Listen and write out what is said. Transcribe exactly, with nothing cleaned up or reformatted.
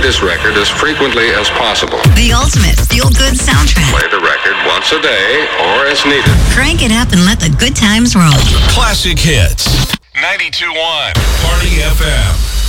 this record as frequently as possible. The ultimate feel-good soundtrack. Play the record once a day or as needed. Crank it up and let the good times roll. Classic hits. ninety-two point one Party F M.